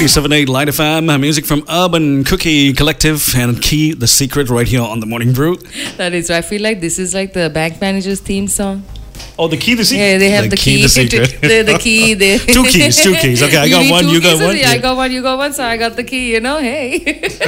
87.8 Light FM, music from Urban Cookie Collective and Key the Secret right here on the Morning Brew. That is, I feel like this is like the bank manager's theme song. Oh, the Key the Secret? Yeah, they have the key. The Secret. The key. Two keys. Okay, I got one, you got one. I got one, you got one, so I got the key, hey.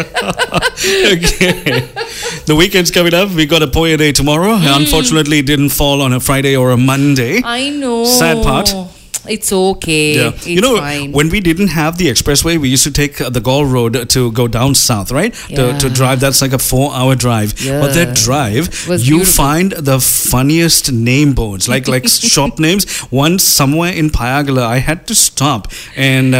Okay. The weekend's coming up. We got a Poya Day tomorrow. Unfortunately, it didn't fall on a Friday or a Monday. I know. Sad part. It's okay. Yeah. It's fine. When we didn't have the expressway, we used to take the Gaul Road to go down south, right? Yeah. To drive. That's like a 4-hour drive. Yeah. But that drive, Was you beautiful. find the funniest name boards, like shop names. Once somewhere in Payagala, I had to stop, and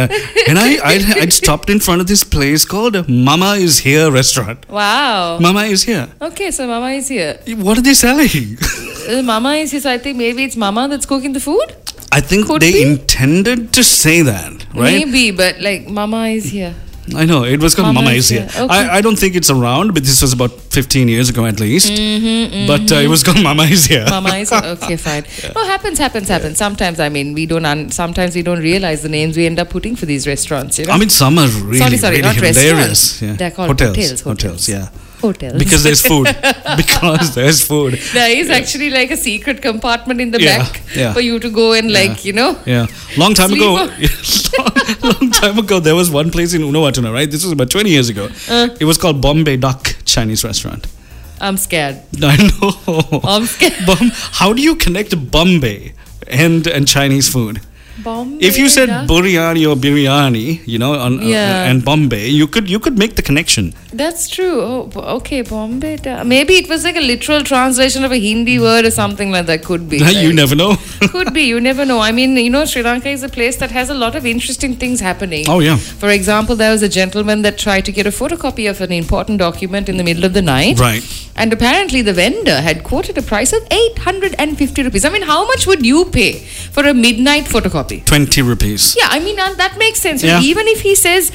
I'd stopped in front of this place called Mama Is Here restaurant. Wow. Mama Is Here. Okay, so Mama is here. What are they selling? Mama is here, so I think maybe it's Mama that's cooking the food? I think Could they be. intended to say that, right? Maybe, but like Mama is here. I know, it was called Mama Is Here. Okay. I don't think it's around, but this was about 15 years ago at least. But it was called Mama Is Here. Mama is here. Okay, fine. No, happens. Sometimes, sometimes we don't realize the names we end up putting for these restaurants, I mean, some are really, Sorry, really not hilarious. restaurants. Yeah. They're called hotels. Yeah. Hotels. Because there's food. Because there's food. There is actually like a secret compartment in the Yeah, back yeah. for you to go and Yeah. Long time ago, Sleeper. long time ago, there was one place in Unawatuna, right? This was about 20 years ago. It was called Bombay Duck Chinese restaurant. I'm scared. I know. I'm scared. How do you connect Bombay and Chinese food? Bombay If you said duck? biryani or biryani, Yeah. and Bombay, you could make the connection. That's true. Oh, okay, Bombay. Maybe it was like a literal translation of a Hindi word or something like that. Could be. You right? never know. Could be. You never know. I mean, Sri Lanka is a place that has a lot of interesting things happening. Oh, yeah. For example, there was a gentleman that tried to get a photocopy of an important document in the middle of the night. Right. And apparently the vendor had quoted a price of 850 rupees. I mean, how much would you pay for a midnight photocopy? 20 rupees. Yeah, I mean, that makes sense. Yeah. Even if he says,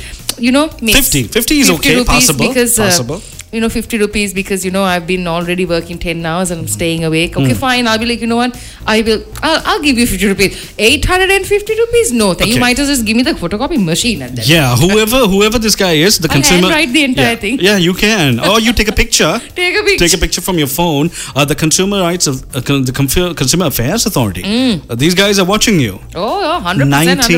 50 is 50 okay, rupees possible. Because, possible. 50 rupees because, I've been already working 10 hours and I'm staying awake. Okay, fine. I'll be like, you know what? I'll give you 50 rupees. 850 rupees? No, thank you. Okay. Might as well just give me the photocopy machine. And then Yeah, whoever this guy is, the I'll consumer. handwrite the entire thing. Yeah, you can. Or you take a picture. Take a picture. Take a picture from your phone. The Consumer Rights of the Consumer Affairs Authority. These guys are watching you. Oh, 100%.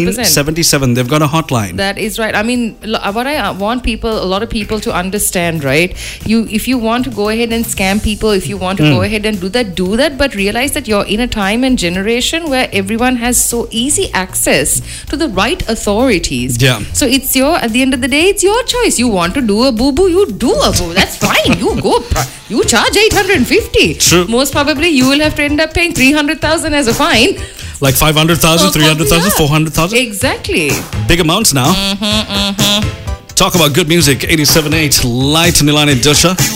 1977. They've got a hotline. That is right. I mean, what I want a lot of people to understand, right? If you want to go ahead and scam people, if you want to go ahead and do that, but realize that you're in a time and generation where everyone has so easy access to the right authorities. Yeah. So at the end of the day, it's your choice. You want to do a boo-boo, you do a boo. That's fine. You go. You charge 850. True. Most probably, you will have to end up paying 300,000 as a fine. Like 500,000, 300,000, Yeah. 400,000. Exactly. Big amounts now. Talk about good music. 87.8 Light Nilani Dusha.